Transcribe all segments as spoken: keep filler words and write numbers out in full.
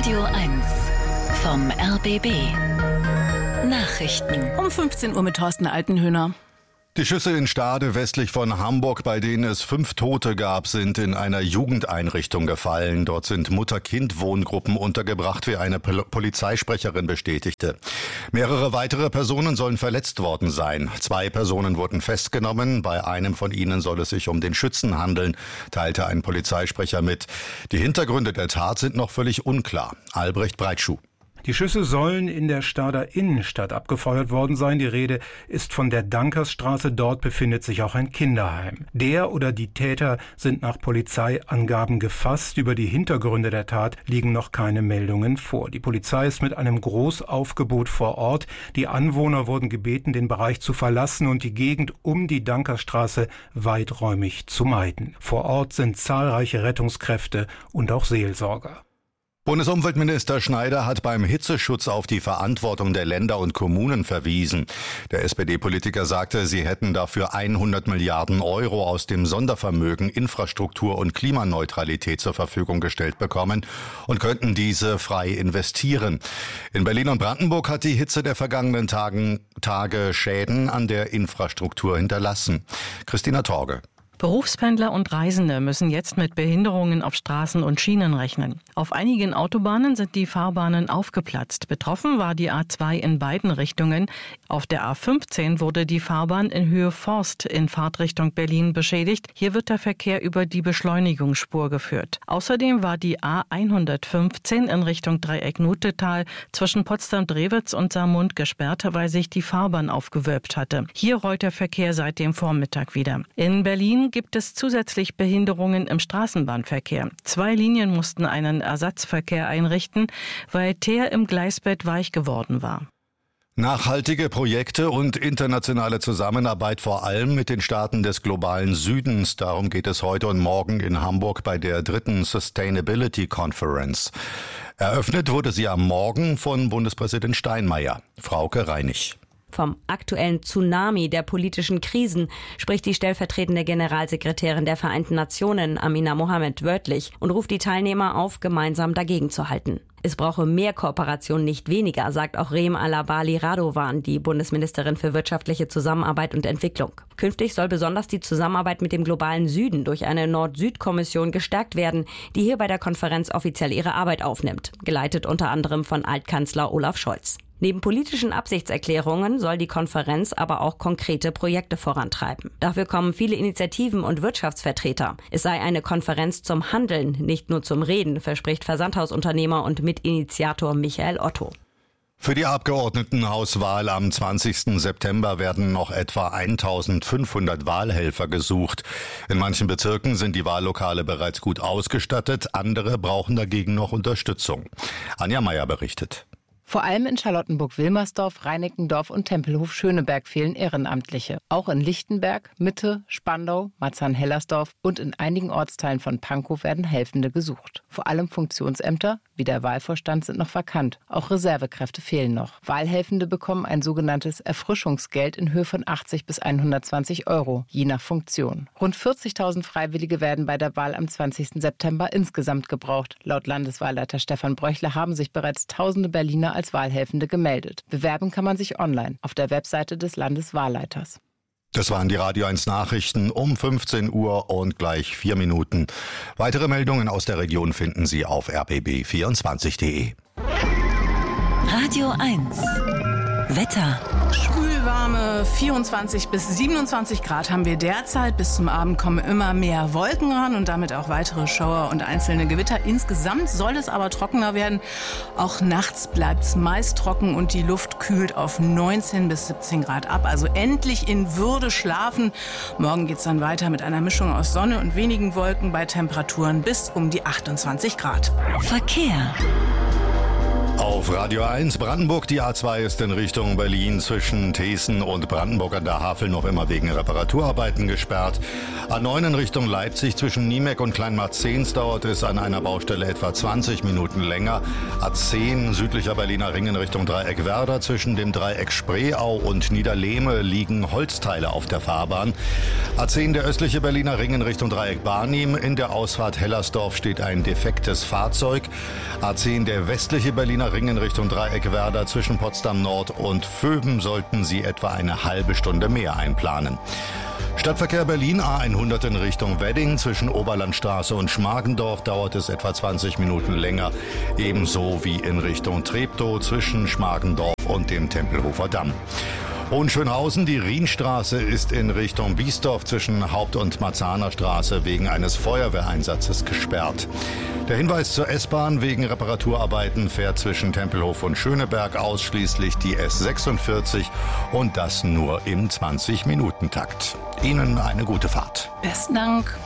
Radio eins vom R B B. Nachrichten. Um fünfzehn Uhr mit Thorsten Altenhöhner. Die Schüsse in Stade westlich von Hamburg, bei denen es fünf Tote gab, sind in einer Jugendeinrichtung gefallen. Dort sind Mutter-Kind-Wohngruppen untergebracht, wie eine Polizeisprecherin bestätigte. Mehrere weitere Personen sollen verletzt worden sein. Zwei Personen wurden festgenommen. Bei einem von ihnen soll es sich um den Schützen handeln, teilte ein Polizeisprecher mit. Die Hintergründe der Tat sind noch völlig unklar. Albrecht Breitschuh. Die Schüsse sollen in der Stader Innenstadt abgefeuert worden sein. Die Rede ist von der Dankersstraße. Dort befindet sich auch ein Kinderheim. Der oder die Täter sind nach Polizeiangaben gefasst. Über die Hintergründe der Tat liegen noch keine Meldungen vor. Die Polizei ist mit einem Großaufgebot vor Ort. Die Anwohner wurden gebeten, den Bereich zu verlassen und die Gegend um die Dankersstraße weiträumig zu meiden. Vor Ort sind zahlreiche Rettungskräfte und auch Seelsorger. Bundesumweltminister Schneider hat beim Hitzeschutz auf die Verantwortung der Länder und Kommunen verwiesen. Der S P D-Politiker sagte, sie hätten dafür hundert Milliarden Euro aus dem Sondervermögen Infrastruktur und Klimaneutralität zur Verfügung gestellt bekommen und könnten diese frei investieren. In Berlin und Brandenburg hat die Hitze der vergangenen Tagen, Tage Schäden an der Infrastruktur hinterlassen. Christina Torge. Berufspendler und Reisende müssen jetzt mit Behinderungen auf Straßen und Schienen rechnen. Auf einigen Autobahnen sind die Fahrbahnen aufgeplatzt. Betroffen war die A zwei in beiden Richtungen. Auf der A fünfzehn wurde die Fahrbahn in Höhe Forst in Fahrtrichtung Berlin beschädigt. Hier wird der Verkehr über die Beschleunigungsspur geführt. Außerdem war die A hundertfünfzehn in Richtung Dreieck Nutetal zwischen Potsdam-Drewitz und Saarmund gesperrt, weil sich die Fahrbahn aufgewölbt hatte. Hier rollt der Verkehr seit dem Vormittag wieder. In Berlin gibt es zusätzlich Behinderungen im Straßenbahnverkehr. Zwei Linien mussten einen Ersatzverkehr einrichten, weil Teer im Gleisbett weich geworden war. Nachhaltige Projekte und internationale Zusammenarbeit vor allem mit den Staaten des globalen Südens. Darum geht es heute und morgen in Hamburg bei der dritten Sustainability Conference. Eröffnet wurde sie am Morgen von Bundespräsident Steinmeier. Frauke Reinig. Vom aktuellen Tsunami der politischen Krisen spricht die stellvertretende Generalsekretärin der Vereinten Nationen, Amina Mohammed, wörtlich und ruft die Teilnehmer auf, gemeinsam dagegen zu halten. Es brauche mehr Kooperation, nicht weniger, sagt auch Rem Alabali Radovan, die Bundesministerin für wirtschaftliche Zusammenarbeit und Entwicklung. Künftig soll besonders die Zusammenarbeit mit dem globalen Süden durch eine Nord-Süd-Kommission gestärkt werden, die hier bei der Konferenz offiziell ihre Arbeit aufnimmt, geleitet unter anderem von Altkanzler Olaf Scholz. Neben politischen Absichtserklärungen soll die Konferenz aber auch konkrete Projekte vorantreiben. Dafür kommen viele Initiativen und Wirtschaftsvertreter. Es sei eine Konferenz zum Handeln, nicht nur zum Reden, verspricht Versandhausunternehmer und Mitinitiator Michael Otto. Für die Abgeordnetenhauswahl am zwanzigsten September werden noch etwa eintausendfünfhundert Wahlhelfer gesucht. In manchen Bezirken sind die Wahllokale bereits gut ausgestattet, andere brauchen dagegen noch Unterstützung. Anja Meier berichtet. Vor allem in Charlottenburg-Wilmersdorf, Reinickendorf und Tempelhof-Schöneberg fehlen Ehrenamtliche. Auch in Lichtenberg, Mitte, Spandau, Marzahn-Hellersdorf und in einigen Ortsteilen von Pankow werden Helfende gesucht. Vor allem Funktionsämter wie der Wahlvorstand sind noch vakant. Auch Reservekräfte fehlen noch. Wahlhelfende bekommen ein sogenanntes Erfrischungsgeld in Höhe von achtzig bis hundertzwanzig Euro, je nach Funktion. Rund vierzigtausend Freiwillige werden bei der Wahl am zwanzigsten September insgesamt gebraucht. Laut Landeswahlleiter Stefan Bröchler haben sich bereits tausende Berliner als Wahlhelfende gemeldet. Bewerben kann man sich online auf der Webseite des Landeswahlleiters. Das waren die Radio eins Nachrichten um fünfzehn Uhr und gleich vier Minuten. Weitere Meldungen aus der Region finden Sie auf r b b vierundzwanzig punkt de. Radio eins. Wetter. Schwülwarme vierundzwanzig bis siebenundzwanzig Grad haben wir derzeit. Bis zum Abend kommen immer mehr Wolken ran und damit auch weitere Schauer und einzelne Gewitter. Insgesamt soll es aber trockener werden. Auch nachts bleibt es meist trocken und die Luft kühlt auf neunzehn bis siebzehn Grad ab. Also endlich in Würde schlafen. Morgen geht es dann weiter mit einer Mischung aus Sonne und wenigen Wolken bei Temperaturen bis um die achtundzwanzig Grad. Verkehr. Auf Radio eins Brandenburg, die A zwei ist in Richtung Berlin zwischen Thesen und Brandenburg an der Havel noch immer wegen Reparaturarbeiten gesperrt. A neun in Richtung Leipzig zwischen Niemek und Kleinmarzens dauert es an einer Baustelle etwa zwanzig Minuten länger. A zehn südlicher Berliner Ring in Richtung Dreieck Werder zwischen dem Dreieck Spreeau und Niederlehme liegen Holzteile auf der Fahrbahn. A zehn der östliche Berliner Ring in Richtung Dreieck Barnim. In der Ausfahrt Hellersdorf steht ein defektes Fahrzeug. A zehn der westliche Berliner Ring in Richtung Dreieck Werder zwischen Potsdam Nord und Vöben sollten Sie etwa eine halbe Stunde mehr einplanen. Stadtverkehr Berlin A hundert in Richtung Wedding zwischen Oberlandstraße und Schmargendorf dauert es etwa zwanzig Minuten länger. Ebenso wie in Richtung Treptow zwischen Schmargendorf und dem Tempelhofer Damm. Hohenschönhausen, die Rienstraße ist in Richtung Biesdorf zwischen Haupt- und Marzahner Straße wegen eines Feuerwehreinsatzes gesperrt. Der Hinweis zur S-Bahn: wegen Reparaturarbeiten fährt zwischen Tempelhof und Schöneberg ausschließlich die S sechsundvierzig und das nur im zwanzig-Minuten-Takt. Ihnen eine gute Fahrt. Besten Dank.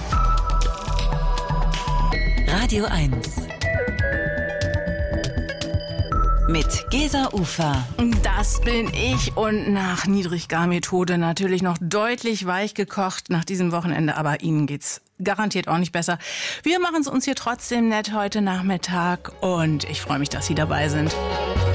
Radio eins. Mit Gesa Ufer. Das bin ich und nach Niedriggarmethode natürlich noch deutlich weich gekocht nach diesem Wochenende, aber Ihnen geht's garantiert auch nicht besser. Wir machen es uns hier trotzdem nett heute Nachmittag und ich freue mich, dass Sie dabei sind.